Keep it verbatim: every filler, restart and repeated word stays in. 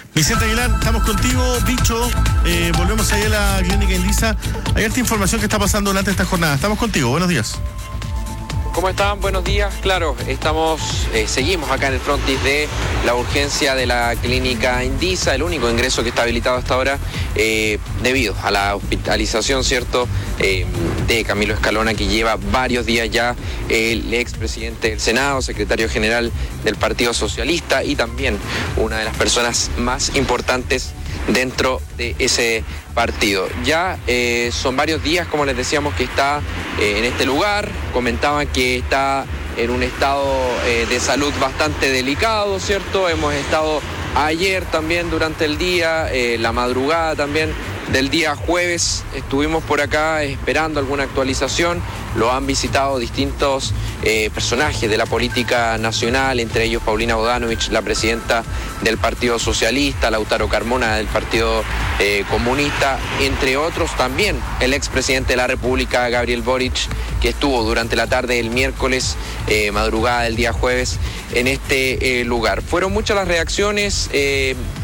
Vicente Aguilar, estamos contigo, bicho. Eh, volvemos ahí a la clínica Indisa. Hay harta información que está pasando durante esta jornada. Estamos contigo, buenos días. ¿Cómo están? Buenos días. Claro, estamos, eh, seguimos acá en el frontis de la urgencia de la clínica Indisa, el único ingreso que está habilitado hasta ahora, eh, debido a la hospitalización, ¿cierto?, eh, de Camilo Escalona, que lleva varios días ya, el expresidente del Senado, secretario general del Partido Socialista y también una de las personas más importantes dentro de ese partido. Ya eh, son varios días, como les decíamos, que está eh, en este lugar. Comentaban que está en un estado eh, de salud bastante delicado, ¿cierto? Hemos estado ayer también durante el día, eh, la madrugada también del día jueves, estuvimos por acá esperando alguna actualización. Lo han visitado distintos eh, personajes de la política nacional, entre ellos Paulina Bodanovich, la presidenta del Partido Socialista, Lautaro Carmona del Partido eh, Comunista, entre otros también el expresidente de la República, Gabriel Boric, que estuvo durante la tarde del miércoles, eh, madrugada del día jueves, en este eh, lugar. Fueron muchas las reacciones, eh,